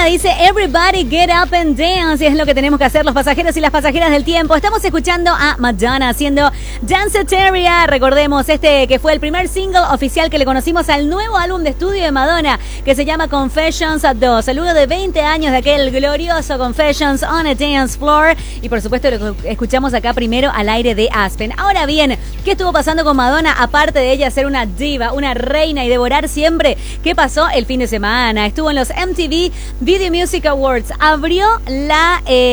dice Everybody Get Up and Dance, y es lo que tenemos que hacer los pasajeros y las pasajeras del tiempo. Estamos escuchando a Madonna haciendo Danceteria. Recordemos que fue el primer single oficial que le conocimos al nuevo álbum de estudio de Madonna, que se llama Confessions 2. Luego de 20 años de aquel glorioso Confessions on a Dance Floor, y por supuesto lo que escuchamos acá primero al aire de Aspen. Ahora bien, ¿qué estuvo pasando con Madonna? Aparte de ella ser una diva, una reina y devorar siempre, ¿qué pasó el fin de semana? Estuvo en los MTV Video Music Awards. Abrió la